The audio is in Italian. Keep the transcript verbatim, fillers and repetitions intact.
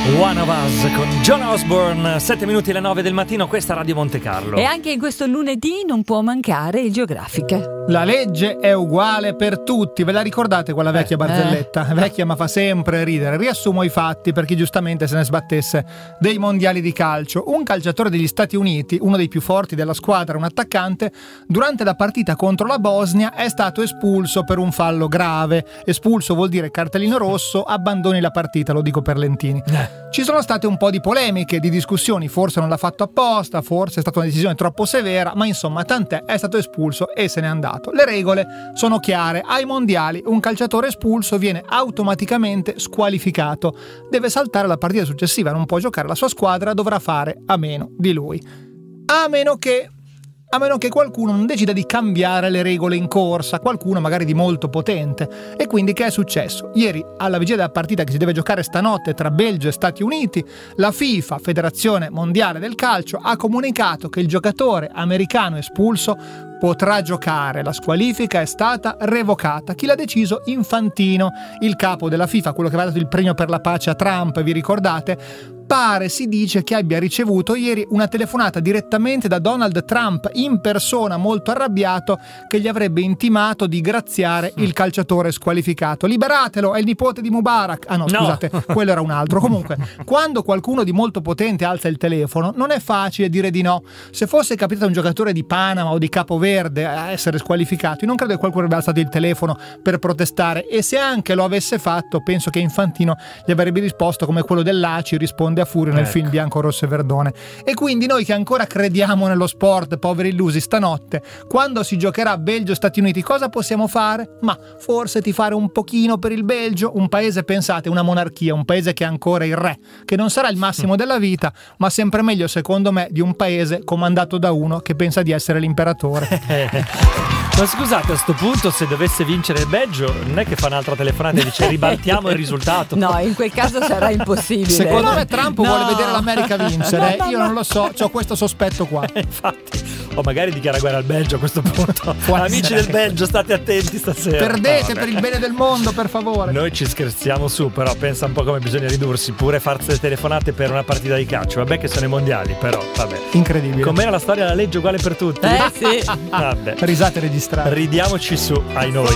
One of Us con John Osborne, sette minuti alle nove del mattino, questa Radio Monte Carlo. E anche in questo lunedì non può mancare il Geografica. La legge è uguale per tutti, ve la ricordate quella vecchia eh, barzelletta? Eh. Vecchia ma fa sempre ridere. Riassumo i fatti per chi giustamente se ne sbattesse dei mondiali di calcio. Un calciatore degli Stati Uniti, uno dei più forti della squadra, un attaccante, durante la partita contro la Bosnia è stato espulso per un fallo grave. Espulso vuol dire cartellino rosso, abbandoni la partita, lo dico per Lentini. Eh. Ci sono state un po' di polemiche, di discussioni, forse non l'ha fatto apposta, forse è stata una decisione troppo severa, ma insomma tant'è, è stato espulso e se n'è andato. Le regole sono chiare, ai mondiali un calciatore espulso viene automaticamente squalificato, deve saltare la partita successiva, non può giocare, la sua squadra dovrà fare a meno di lui. A meno che... A meno che qualcuno non decida di cambiare le regole in corsa, qualcuno magari di molto potente. E quindi che è successo? Ieri, alla vigilia della partita che si deve giocare stanotte tra Belgio e Stati Uniti, la FIFA, Federazione Mondiale del Calcio, ha comunicato che il giocatore americano espulso potrà giocare. La squalifica è stata revocata. Chi l'ha deciso? Infantino, il capo della FIFA, quello che aveva dato il premio per la pace a Trump, vi ricordate? Pare, si dice, che abbia ricevuto ieri una telefonata direttamente da Donald Trump in persona, molto arrabbiato, che gli avrebbe intimato di graziare il calciatore squalificato. Liberatelo, è il nipote di Mubarak. Ah no, no. scusate, quello era un altro. Comunque, quando qualcuno di molto potente alza il telefono, non è facile dire di no. Se fosse capitato a un giocatore di Panama o di Capoverde a essere squalificato, io non credo che qualcuno avrebbe alzato il telefono per protestare, e se anche lo avesse fatto, penso che Infantino gli avrebbe risposto come quello dell'A C I risponde a Furio nel ecco. film Bianco, Rosso e Verdone. E quindi noi che ancora crediamo nello sport, poveri illusi, stanotte quando si giocherà Belgio-Stati Uniti cosa possiamo fare? Ma forse tifare un pochino per il Belgio, un paese, pensate, una monarchia, un paese che ha ancora il re, che non sarà il massimo della vita, ma sempre meglio secondo me di un paese comandato da uno che pensa di essere l'imperatore. Ma scusate, a sto punto se dovesse vincere il Belgio non è che fa un'altra telefonata e dice ribaltiamo il risultato. No, in quel caso sarà impossibile. Secondo me Trump No. vuole vedere l'America vincere. No, no, Io no. non lo so, ho questo sospetto qua. Infatti, o magari dichiara guerra al Belgio a questo punto. Può Amici essere. del Belgio, state attenti stasera. Perdete No, per il bene del mondo, per favore. Noi ci scherziamo su, però pensa un po' come bisogna ridursi, pure farsi le telefonate per una partita di calcio. Vabbè che sono i mondiali, però vabbè. Incredibile. Com'era la storia della legge uguale per tutti? Eh sì. Vabbè. Risate registrate. Ridiamoci su ai noi.